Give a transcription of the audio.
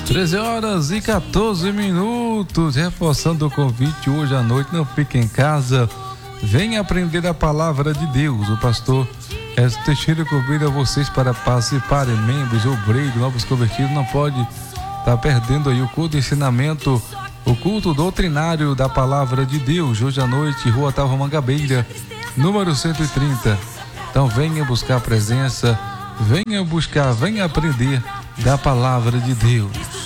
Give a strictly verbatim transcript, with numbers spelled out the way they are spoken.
treze horas e quatorze minutos, reforçando o convite hoje à noite, não fique em casa, venha aprender a palavra de Deus. O pastor Edson Teixeira convida vocês para participarem, membros, obreiros, novos convertidos, não pode estar tá perdendo aí o culto de ensinamento, o culto doutrinário da palavra de Deus, hoje à noite, Rua Talva Mangabeira, número cento e trinta. Então venha buscar a presença, venha buscar, venha aprender da palavra de Deus.